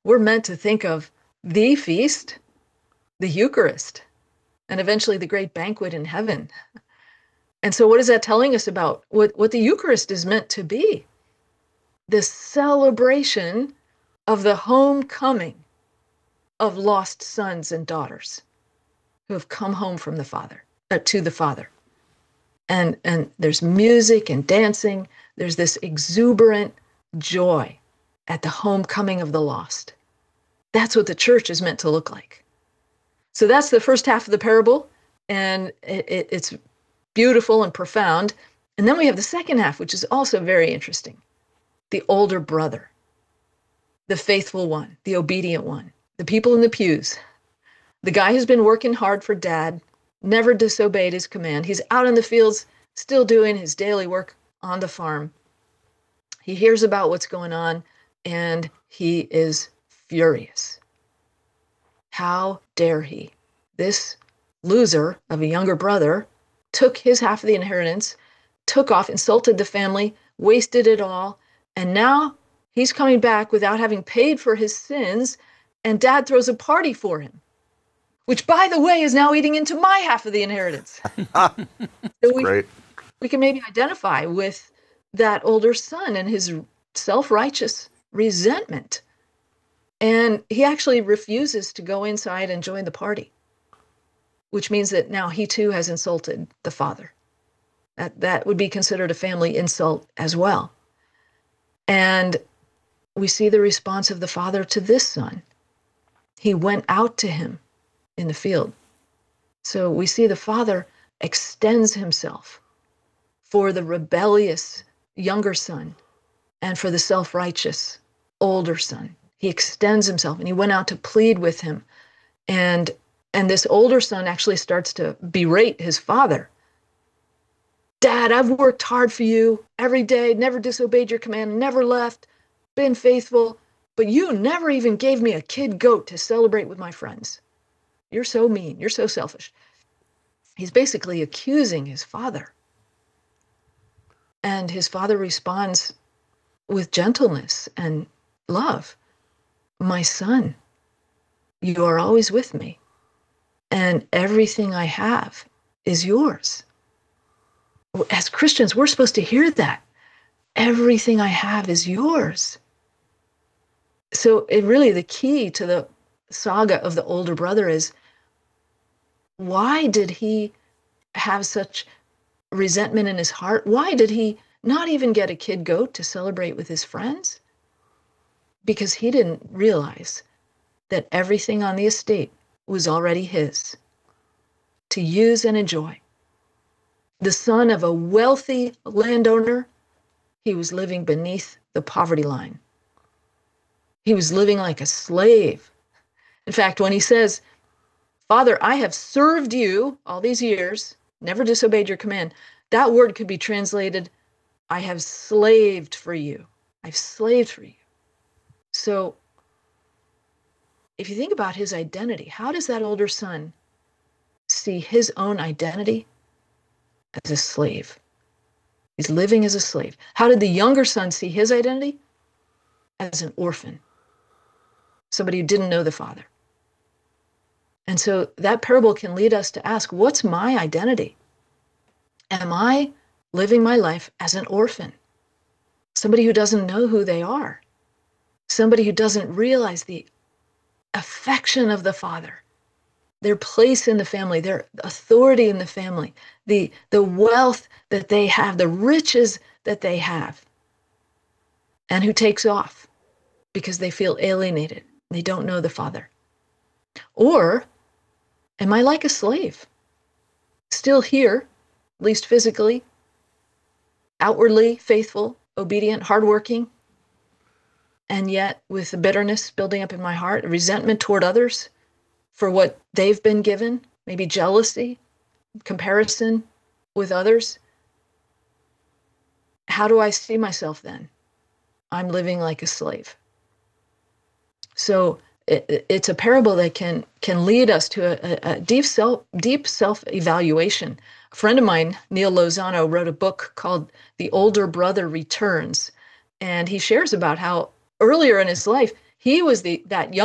we're meant to think of the feast, the Eucharist, and eventually the great banquet in heaven. And so what is that telling us about what the Eucharist is meant to be? This celebration of the homecoming of lost sons and daughters who have come home from the Father, to the Father. And there's music and dancing. There's this exuberant joy at the homecoming of the lost. That's what the church is meant to look like. So that's the first half of the parable, and it's beautiful and profound. And then we have the second half, which is also very interesting. The older brother, the faithful one, the obedient one, the people in the pews, the guy who's been working hard for dad, never disobeyed his command. He's out in the fields, still doing his daily work on the farm. He hears about what's going on, and he is furious. How dare he? This loser of a younger brother took his half of the inheritance, took off, insulted the family, wasted it all, and now he's coming back without having paid for his sins, and dad throws a party for him, which, by the way, is now eating into my half of the inheritance. So Great. We can maybe identify with that older son and his self-righteous resentment. And he actually refuses to go inside and join the party, which means that now he too has insulted the father. That would be considered a family insult as well. And we see the response of the father to this son. He went out to him in the field. So we see the father extends himself for the rebellious younger son and for the self-righteous older son. He extends himself, and he went out to plead with him. And this older son actually starts to berate his father. Dad, I've worked hard for you every day, never disobeyed your command, never left, been faithful, but you never even gave me a kid goat to celebrate with my friends. You're so mean. You're so selfish. He's basically accusing his father. And his father responds with gentleness and love. My son, you are always with me, and everything I have is yours. As Christians, we're supposed to hear that. Everything I have is yours. So the key to the saga of the older brother is, why did he have such resentment in his heart? Why did he not even get a kid goat to celebrate with his friends? Because he didn't realize that everything on the estate was already his to use and enjoy. The son of a wealthy landowner, he was living beneath the poverty line. He was living like a slave. In fact, when he says, Father, I have served you all these years, never disobeyed your command, that word could be translated, I have slaved for you. I've slaved for you. So if you think about his identity, how does that older son see his own identity? As a slave. He's living as a slave. How did the younger son see his identity? As an orphan. Somebody who didn't know the father. And so that parable can lead us to ask, what's my identity? Am I living my life as an orphan? Somebody who doesn't know who they are. Somebody who doesn't realize the affection of the father, their place in the family, their authority in the family, the wealth that they have, the riches that they have, and who takes off because they feel alienated. They don't know the father. Or am I like a slave, still here, at least physically, outwardly faithful, obedient, hardworking, and yet with the bitterness building up in my heart, resentment toward others for what they've been given, maybe jealousy, comparison with others? How do I see myself then? I'm living like a slave. So it's a parable that can lead us to a deep self-evaluation. A friend of mine, Neil Lozano, wrote a book called The Older Brother Returns, and he shares about how earlier in his life, he was that young